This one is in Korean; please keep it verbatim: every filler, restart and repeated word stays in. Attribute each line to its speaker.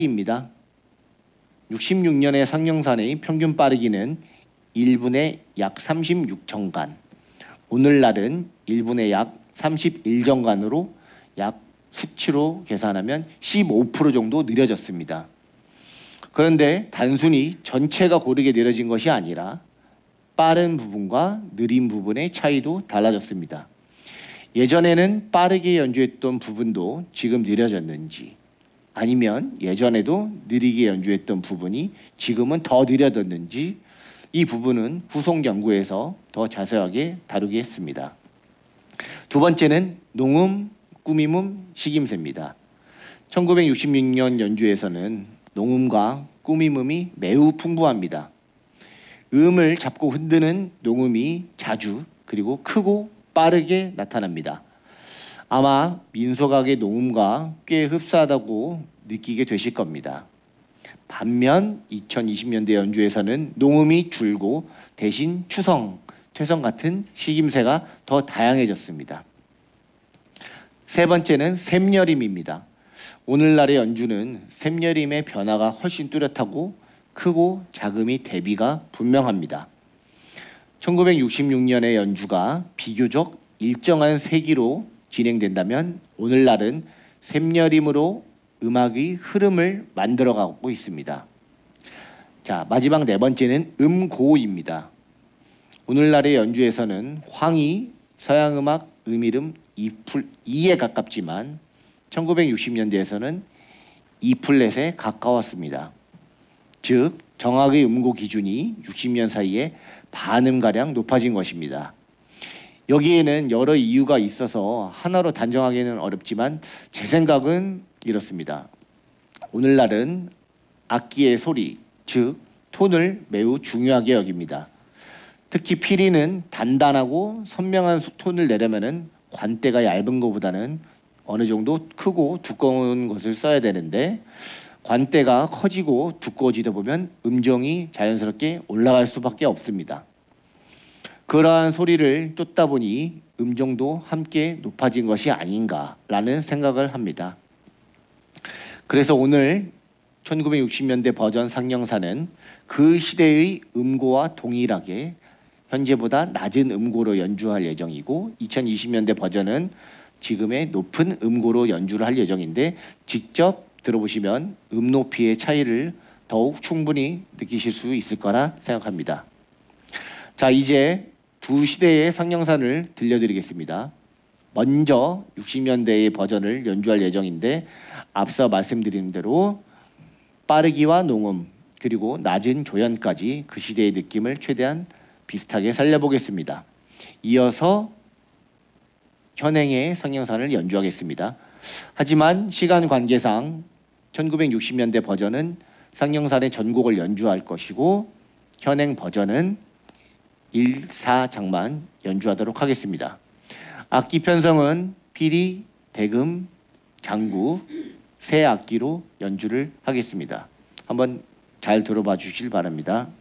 Speaker 1: 입니다. 육십육 년의 상영산의 평균 빠르기는 일 분에 약 삼십육 정간, 오늘날은 일 분에 약 삼십일 정간으로 약 수치로 계산하면 십오 퍼센트 정도 느려졌습니다. 그런데 단순히 전체가 고르게 느려진 것이 아니라 빠른 부분과 느린 부분의 차이도 달라졌습니다. 예전에는 빠르게 연주했던 부분도 지금 느려졌는지, 아니면 예전에도 느리게 연주했던 부분이 지금은 더 느려졌는지, 이 부분은 후속 연구에서 더 자세하게 다루겠습니다. 두 번째는 농음, 꾸밈음, 식임새입니다. 천구백육십육 년 연주에서는 농음과 꾸밈음이 매우 풍부합니다. 음을 잡고 흔드는 농음이 자주 그리고 크고 빠르게 나타납니다. 아마 민속악의 농음과 꽤 흡사하다고 느끼게 되실 겁니다. 반면 이천이십 년대 연주에서는 농음이 줄고 대신 추성, 퇴성 같은 식임새가 더 다양해졌습니다. 세 번째는 샘여림입니다. 오늘날의 연주는 샘여림의 변화가 훨씬 뚜렷하고 크고 작음이 대비가 분명합니다. 천구백육십육 년의 연주가 비교적 일정한 세기로 진행된다면 오늘날은 샘여림으로 음악의 흐름을 만들어가고 있습니다. 자, 마지막 네 번째는 음고입니다. 오늘날의 연주에서는 황이 서양음악 음이름 이에 가깝지만 천구백육십 년대에서는 이 플랫에 가까웠습니다. 즉, 정악의 음고 기준이 육십 년 사이에 반음가량 높아진 것입니다. 여기에는 여러 이유가 있어서 하나로 단정하기는 어렵지만 제 생각은 이렇습니다. 오늘날은 악기의 소리, 즉 톤을 매우 중요하게 여깁니다. 특히 피리는 단단하고 선명한 톤을 내려면은 관대가 얇은 것보다는 어느 정도 크고 두꺼운 것을 써야 되는데, 관대가 커지고 두꺼워지다 보면 음정이 자연스럽게 올라갈 수밖에 없습니다. 그러한 소리를 쫓다 보니 음정도 함께 높아진 것이 아닌가라는 생각을 합니다. 그래서 오늘 천구백육십 년대 버전 상영사는 그 시대의 음고와 동일하게 현재보다 낮은 음고로 연주할 예정이고, 이천이십 년대 버전은 지금의 높은 음고로 연주를 할 예정인데, 직접 들어보시면 음 높이의 차이를 더욱 충분히 느끼실 수 있을 거라 생각합니다. 자, 이제 두 시대의 상영산을 들려드리겠습니다. 먼저 육십 년대의 버전을 연주할 예정인데, 앞서 말씀드린 대로 빠르기와 농음 그리고 낮은 조연까지 그 시대의 느낌을 최대한 비슷하게 살려보겠습니다. 이어서 현행의 상영산을 연주하겠습니다. 하지만 시간 관계상 천구백육십 년대 버전은 상영산의 전곡을 연주할 것이고, 현행 버전은 일, 사 장만 연주하도록 하겠습니다. 악기 편성은 피리, 대금, 장구 세 악기로 연주를 하겠습니다. 한번 잘 들어봐 주실 바랍니다.